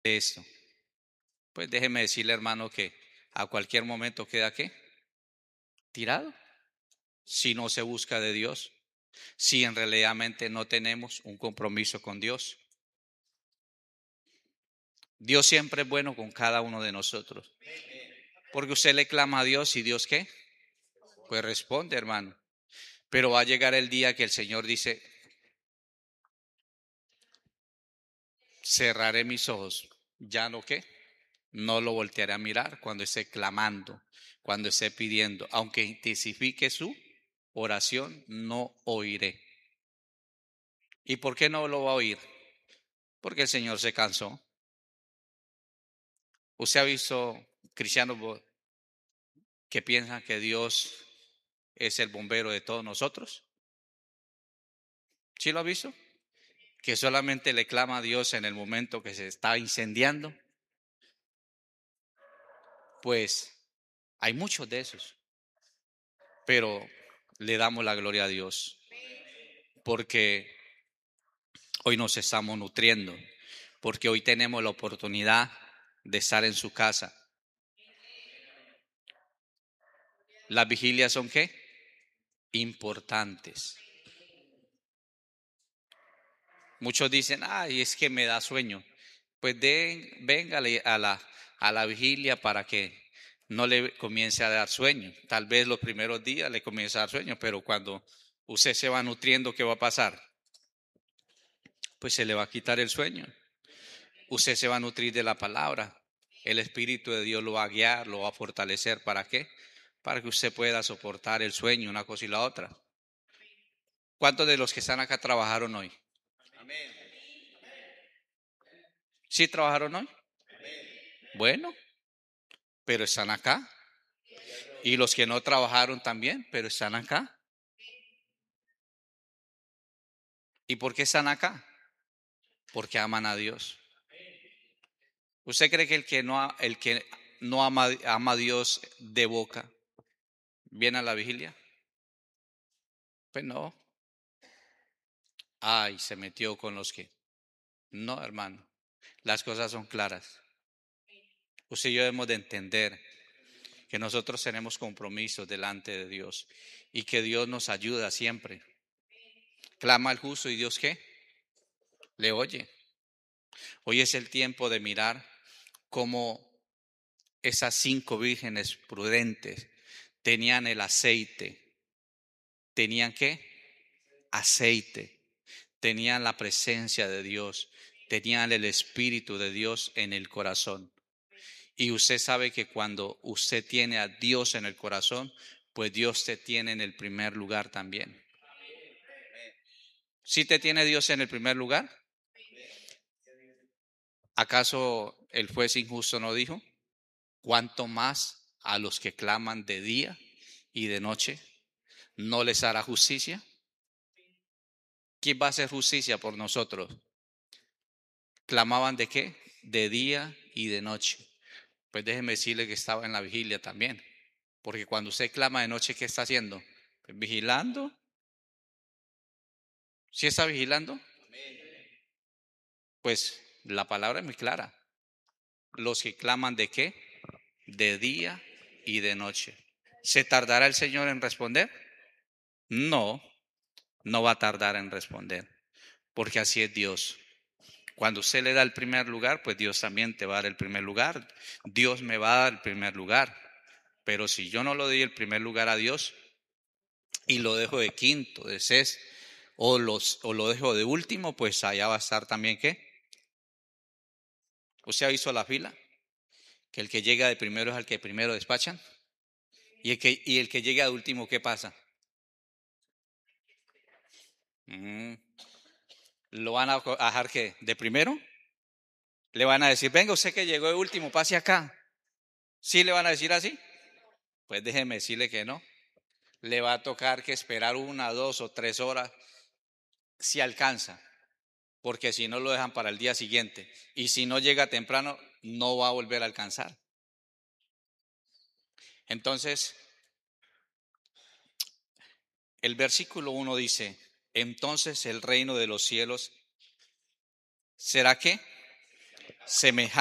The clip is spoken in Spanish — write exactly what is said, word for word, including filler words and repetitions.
de esto? Pues déjeme decirle, hermano, que a cualquier momento queda ¿qué? Tirado, si no se busca de Dios, si en realidadmente no tenemos un compromiso con Dios. Dios siempre es bueno con cada uno de nosotros, porque usted le clama a Dios y Dios ¿qué? Pues responde, hermano. Pero va a llegar el día que el Señor dice, cerraré mis ojos, ya no qué, no lo voltearé a mirar cuando esté clamando, cuando esté pidiendo, aunque intensifique su oración, no oiré. ¿Y por qué no lo va a oír? Porque el Señor se cansó. ¿Usted ha visto cristianos que piensan que Dios es el bombero de todos nosotros? ¿Sí lo ha visto? Que solamente le clama a Dios en el momento que se está incendiando. Pues hay muchos de esos, pero le damos la gloria a Dios porque hoy nos estamos nutriendo, porque hoy tenemos la oportunidad de estar en su casa. Las vigilias son ¿qué? Importantes. Muchos dicen, ay, es que me da sueño. Pues den, véngale a la, a la vigilia para que no le comience a dar sueño. Tal vez los primeros días le comience a dar sueño, pero cuando usted se va nutriendo, ¿qué va a pasar? Pues se le va a quitar el sueño. Usted se va a nutrir de la palabra. El Espíritu de Dios lo va a guiar, lo va a fortalecer. ¿Para qué? Para que usted pueda soportar el sueño, una cosa y la otra. ¿Cuántos de los que están acá trabajaron hoy? ¿Sí trabajaron hoy? Bueno, pero están acá. Y los que no trabajaron también, pero están acá. ¿Y por qué están acá? Porque aman a Dios. ¿Usted cree que el que no, el que no ama, ama a Dios de boca viene a la vigilia? Pues no. Ay, se metió con los que. No, hermano. Las cosas son claras. Usted y yo debemos de entender que nosotros tenemos compromisos delante de Dios y que Dios nos ayuda siempre. Clama al justo y Dios ¿qué? Le oye. Hoy es el tiempo de mirar cómo esas cinco vírgenes prudentes tenían el aceite. ¿Tenían qué? Aceite. Tenían la presencia de Dios. Tenían el Espíritu de Dios en el corazón. Y usted sabe que cuando usted tiene a Dios en el corazón, pues Dios te tiene en el primer lugar también. ¿Sí te tiene Dios en el primer lugar? ¿Acaso el juez injusto no dijo? ¿Cuánto más a los que claman de día y de noche no les hará justicia? ¿Quién va a hacer justicia por nosotros? ¿Clamaban de qué? De día y de noche. Pues déjeme decirle que estaba en la vigilia también. Porque cuando usted clama de noche, ¿qué está haciendo? Pues vigilando. ¿Sí está vigilando? Pues la palabra es muy clara. Los que claman de qué? De día y de noche. ¿Se tardará el Señor en responder? No, no va a tardar en responder. Porque así es Dios. Cuando usted le da el primer lugar, pues Dios también te va a dar el primer lugar. Dios me va a dar el primer lugar. Pero si yo no lo doy el primer lugar a Dios y lo dejo de quinto, de sexto, o, los, o lo dejo de último, pues allá va a estar también ¿qué? ¿Usted ha visto la fila? Que el que llega de primero es el que primero despachan. Y el que, y el que llega de último, ¿qué pasa? Mm, ¿Lo van a dejar que de primero? Le van a decir, venga usted que llegó de último, pase acá. ¿Sí le van a decir así? Pues déjeme decirle que no. Le va a tocar que esperar una, dos o tres horas si alcanza, porque si no lo dejan para el día siguiente. Y si no llega temprano, no va a volver a alcanzar. Entonces, el versículo uno dice, entonces el reino de los cielos será ¿qué? semejante